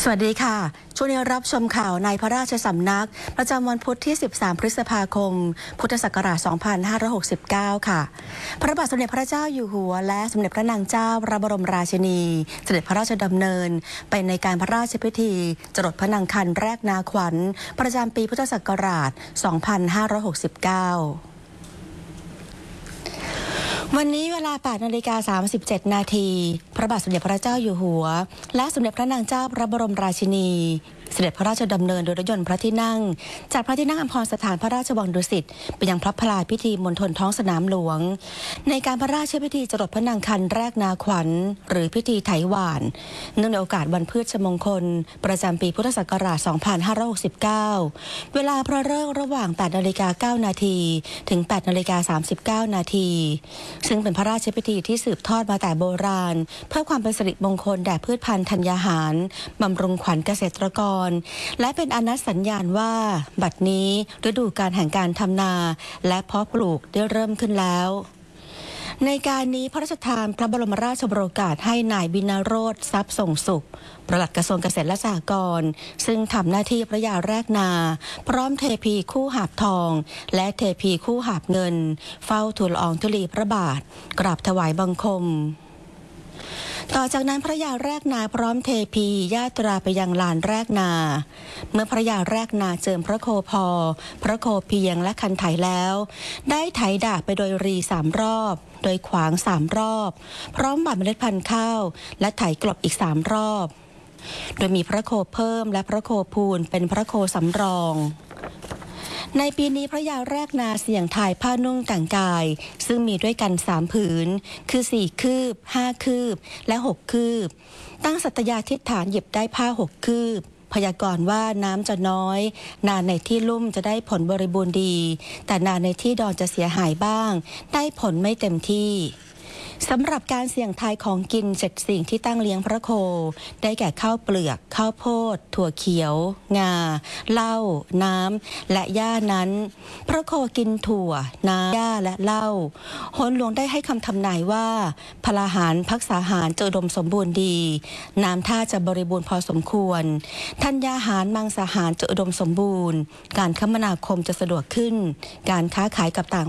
สวัสดีค่ะช่วงนี้รับชมข่าวในพระราชสำนักประจำวันพุธที่ 13 พฤษภาคม พุทธศักราช 2569 ค่ะ พระบาทสมเด็จพระเจ้าอยู่หัวและสมเด็จพระนางเจ้าพระบรมราชินีเสด็จพระราชดำเนินไปในการพระราชพิธีจรดพระนางคันแรกนาขวัญประจำปีพุทธศักราช 2569วันนี้เวลา 8:37 นาทีพระบาทสมเด็จพระเจ้าอยู่หัวและสมเด็จพระนางเจ้าพระบรมราชินีเสด็จพระราชดำเนินโดยรถยนต์พระที่นั่งจากพระที่นั่งอัมพรสถานพระราชวังดุสิตไปยังพระพลาพิธีมณฑลท้องสนามหลวงในการพระราชพิธีจรดพระนางคันแรกนาขวัญหรือพิธีไถหว่านเนื่องในโอกาสวันพืชมงคลประจำปีพุทธศักราช 2569 เวลาพระฤกษ์ระหว่าง 8:09 นาทีถึง 8:39 นาทีซึ่งเป็นพระราชพิธีที่สืบทอดมาแต่โบราณเพื่อความเป็นสิริมงคลแด่พืชพันธุ์ธัญญาหารบำรุงขวัญเกษตรกรและเป็นอนัตสัญญาณว่าบัดนี้ฤดูกาลแห่งการทำนาและเพาะปลูกได้เริ่มขึ้นแล้วในการนี้พระราชทานพระบรมราชโองการให้นายบิณโรจน์ทรัพย์ส่งสุขปลัดกระทรวงเกษตรและสหกรณ์ซึ่งทำหน้าที่พระยาแรกนาพร้อมเทพีคู่หาบทองและเทพีคู่หาบเงินเฝ้าทูลละอองธุลีพระบาทกราบถวายบังคมต่อจากนั้นพระยาแรกนาพร้อมเทพีญาตราไปยังลานแรกนาเมื่อพระยาแรกนาเจิมพระโคพอพระโคเพียงและคันไถแล้วได้ไถดาบไปโดยรี3 รอบโดยขวาง3 รอบพร้อมบัดเมล็ดพันธุ์ข้าวและไถกลบอีก3 รอบโดยมีพระโคเพิ่มและพระโคพูนเป็นพระโคสำรองในปีนี้พระยาแรกนาเสี่ยงทายผ้านุ่งแต่งกายซึ่งมีด้วยกัน3 ผืนคือ4 คืบ5 คืบและ6 คืบตั้งสัตยาธิษฐานหยิบได้ผ้า6 คืบพยากรณ์ว่าน้ำจะน้อยนาในที่ลุ่มจะได้ผลบริบูรณ์ดีแต่นาในที่ดอนจะเสียหายบ้างได้ผลไม่เต็มที่สำหรับการเสี่ยงทายของกิน7 สิ่งที่ตั้งเลี้ยงพระโคได้แก่ข้าวเปลือกข้าวโพดถั่วเขียวงาเหล้าน้ำและหญ้านั้นพระโคกินถั่วน้ำหญ้าและเหล้าโหนหลวงได้ให้คำทำนายว่าพลาหารภักษาหารจะอุดมสมบูรณ์ดีน้ำท่าจะบริบูรณ์พอสมควรธัญญาหารมังสาหารจะอุดมสมบูรณ์การคมนาคมจะสะดวกขึ้นการค้าขายกับต่าง